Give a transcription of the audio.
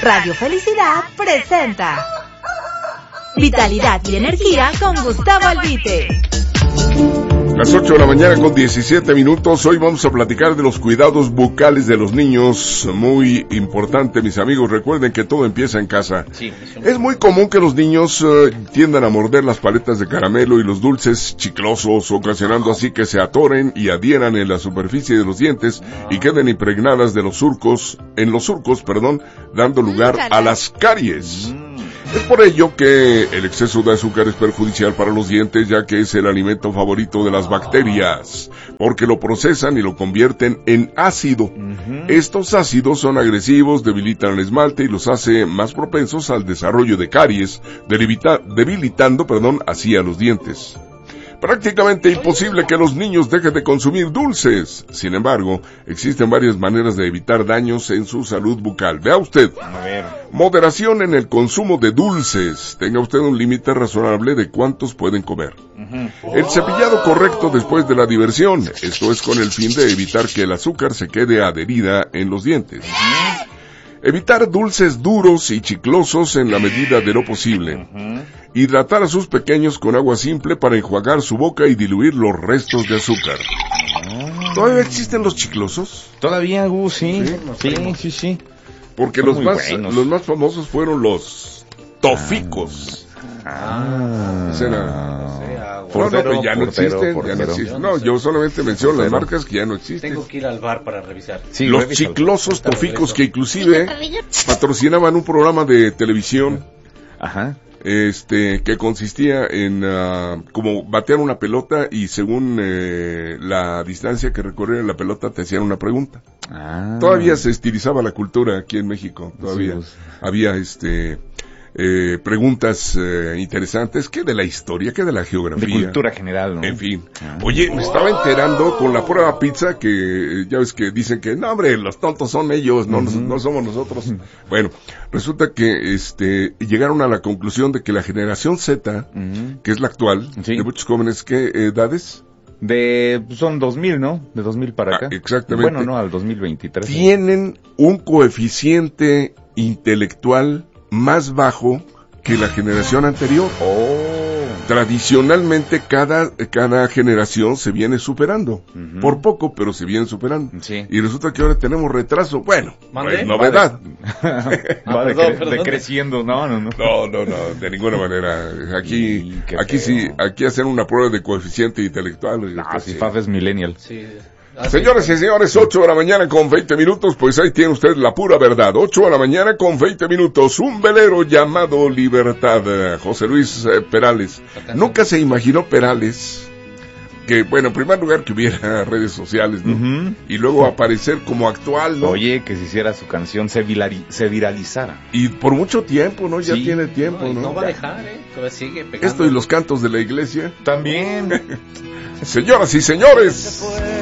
Radio Felicidad presenta Vitalidad y Energía con Gustavo Albite. Las 8 de la mañana con 17 minutos. Hoy vamos a platicar de los cuidados bucales de los niños. Muy importante, mis amigos. Recuerden que todo empieza en casa. Sí, es muy común que los niños tiendan a morder las paletas de caramelo y los dulces chiclosos, ocasionando así que se atoren y adhieran en la superficie de los dientes y queden impregnadas en los surcos, dando lugar a las caries. Es por ello que el exceso de azúcar es perjudicial para los dientes, ya que es el alimento favorito de las bacterias, porque lo procesan y lo convierten en ácido. Estos ácidos son agresivos, debilitan el esmalte y los hace más propensos al desarrollo de caries, debilitando así a los dientes. Prácticamente imposible que los niños dejen de consumir dulces. Sin embargo, existen varias maneras de evitar daños en su salud bucal. Vea usted. Moderación en el consumo de dulces. Tenga usted un límite razonable de cuántos pueden comer. El cepillado correcto después de la diversión. Esto es con el fin de evitar que el azúcar se quede adherida en los dientes. Evitar dulces duros y chiclosos en la medida de lo posible. Hidratar a sus pequeños con agua simple para enjuagar su boca y diluir los restos de azúcar. ¿Todavía existen los chiclosos? Todavía, sí. Sí. Porque los más famosos fueron los toficos. Ya no existen. No, yo solamente menciono las marcas que ya no existen. Tengo que ir al bar para revisar. Sí, los chiclosos toficos que inclusive patrocinaban un programa de televisión. Que consistía en como batear una pelota y según la distancia que recorriera la pelota te hacían una pregunta. Todavía se estilizaba la cultura aquí en México. Todavía había preguntas interesantes, que de la historia, que de la geografía, de cultura general, ¿no? En fin. Oye, me estaba enterando con la prueba pizza que ya ves que dicen que no, hombre, los tontos son ellos, no somos nosotros. Bueno, resulta que llegaron a la conclusión de que la generación Z, que es la actual, de muchos jóvenes, ¿qué edades? Son 2000, ¿no? De 2000 para acá. Exactamente. Bueno, no, al 2023. Tienen un coeficiente intelectual más bajo que la generación anterior. Tradicionalmente cada generación se viene superando, por poco, pero se viene superando. Y resulta que ahora tenemos retraso. Bueno, novedad. Va decreciendo. No, de ninguna manera. Aquí hacen una prueba de coeficiente intelectual. Si Faf es millennial. Sí. Señores y señores, 8 de la mañana con 20 minutos, pues ahí tiene usted la pura verdad. 8 de la mañana con 20 minutos, un velero llamado Libertad. José Luis Perales. Nunca se imaginó Perales que, bueno, en primer lugar que hubiera redes sociales, ¿no? Y luego aparecer como actual, ¿no? Oye, que se hiciera su canción, se viralizara. Y por mucho tiempo, ¿no? Ya tiene tiempo, ¿no? No va a dejar, Todavía sigue pegando. Esto y los cantos de la iglesia. También. Señoras y señores.